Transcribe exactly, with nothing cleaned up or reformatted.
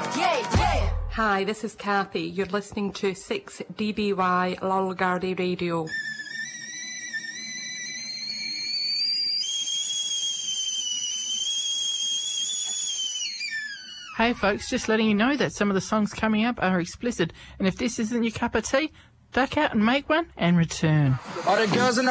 Yeah, yeah. Hi, this is Kathy. You're listening to six D B Y Lolgardy Radio. Hey folks, just letting you know that some of the songs coming up are explicit, and if this isn't your cup of tea, duck out and make one and return. All the girls in the